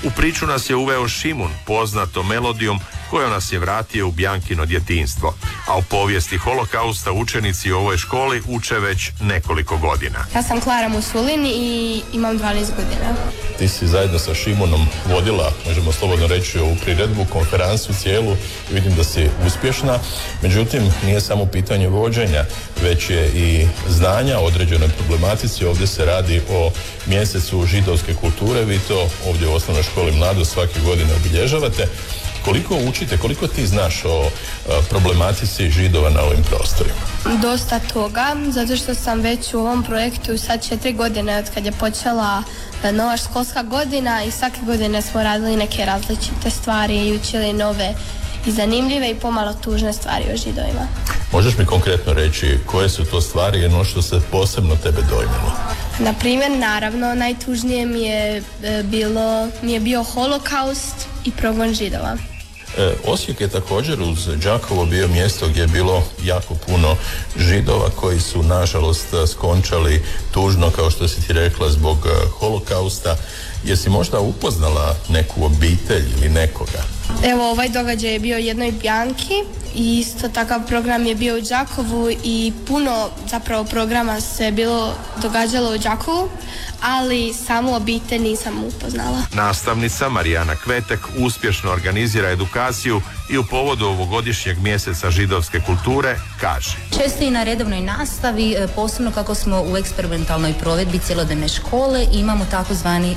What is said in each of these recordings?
U priču nas je uveo Šimun, poznatom melodijom kojom nas je vratio u Bjankino djetinjstvo, a u povijesti holokausta učenici u ovoj školi uče već nekoliko godina. Ja sam Klara Musulin i imam 12 godina. Ti si zajedno sa Šimunom vodila, možemo slobodno reći, ovu priredbu, konferenciju cijelu i vidim da si uspješna. Međutim, nije samo pitanje vođenja, već je i znanja o određenoj problematici. Ovdje se radi o mjesecu židovske kulture. Vi to ovdje u osnovnoj školi Mladost svake godine obilježavate. Koliko učite, koliko ti znaš o problematici Židova na ovim prostorima? Dosta toga, zato što sam već u ovom projektu sad 4 godine od kad je počela nova školska godina i svake godine smo radili neke različite stvari i učili nove i zanimljive i pomalo tužne stvari o Židovima. Možeš mi konkretno reći koje su to stvari i ono što se posebno tebe dojmilo? Na primjer, naravno, najtužnije mi je bio holokaust i progon Židova. Osijek je također uz Đakovo bio mjesto gdje je bilo jako puno Židova koji su nažalost skončali tužno, kao što si ti rekla, zbog holokausta. Jesi možda upoznala neku obitelj ili nekoga? Evo, ovaj događaj je bio u jednoj Bjanki i isto takav program je bio u Đakovu i puno zapravo programa se bilo događalo u Đakovu, ali samu obitelj nisam upoznala. Nastavnica Marijana Kvetek uspješno organizira edukaciju i u povodu ovogodišnjeg mjeseca židovske kulture kaže: često i na redovnoj nastavi, posebno kako smo u eksperimentalnoj provedbi cjelodnevne škole, imamo takozvani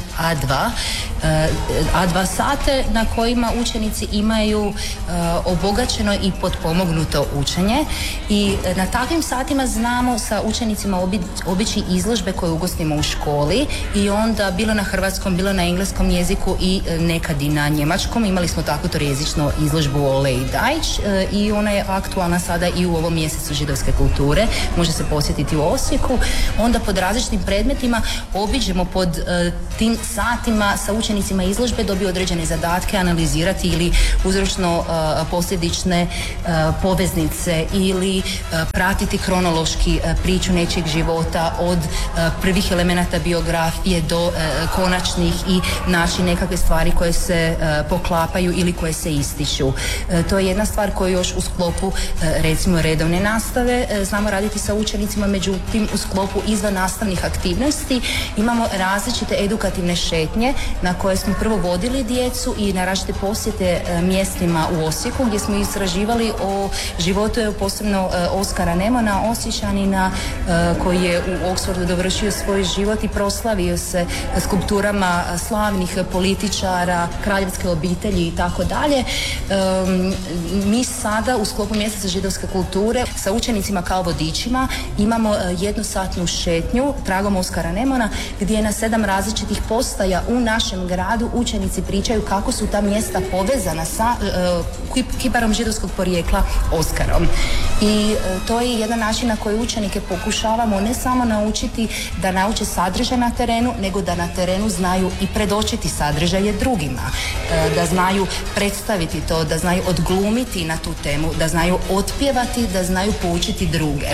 A2 sate na kojima učenici imaju obogaćeno i potpomognuto učenje i na takvim satima znamo sa učenicima obići izložbe koje ugostimo u školi i onda bilo na hrvatskom, bilo na engleskom jeziku i nekad i na njemačkom. Imali smo tako trojezičnu izložbu o Lej Dajč i ona je aktualna sada i u ovom mjesecu židovske kulture. Može se posjetiti u Osijeku. Onda pod različitim predmetima obiđemo pod tim satima sa učenicima izložbe, dobiju određene zadatke analizirati ili uzročno posljedične poveznice ili pratiti kronološki priču nečijeg života od prvih elemenata biografije do konačnih i naći nekakve stvari koje se poklapaju ili koje se ističu. To je jedna stvar koju još u sklopu recimo redovne nastave znamo raditi sa učenicima, međutim u sklopu izvan nastavnih aktivnosti imamo različite edukativne šetnje na koje smo prvo vodili djecu i na različite posjete mjestima u Osijeku gdje smo istraživali o životu posebno Oskara Nemana, Osječanina koji je u Oxfordu dovršio svoj život i proslavio se skulpturama slavnih političara, kraljevske obitelji i tako dalje. Mi sada u sklopu mjeseca židovske kulture sa učenicima kao vodičima imamo jednosatnu šetnju tragom Oskara Nemana gdje na 7 različitih postaja u našem gradu učenici pričaju kako su ta mjesta povezana sa kiparom židovskog porijekla Oskarom. I to je jedan način na koji učenike pokušavamo ne samo naučiti da nauče sadržaj na terenu, nego da na terenu znaju i predočiti sadržaje drugima, da znaju predstaviti to, da znaju odglumiti na tu temu, da znaju otpjevati, da znaju poučiti druge.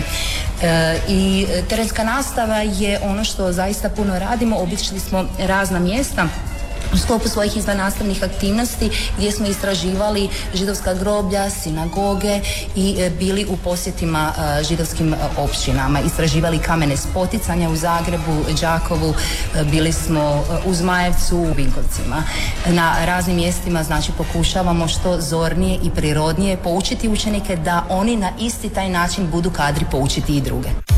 I terenska nastava je ono što zaista puno radimo. Obišli smo razna mjesta u sklopu svojih izvannastavnih aktivnosti gdje smo istraživali židovska groblja, sinagoge i bili u posjetima židovskim općinama. Istraživali kamene spoticanja u Zagrebu, Đakovu, bili smo u Zmajevcu, u Vinkovcima. Na raznim mjestima znači pokušavamo što zornije i prirodnije poučiti učenike da oni na isti taj način budu kadri poučiti i druge.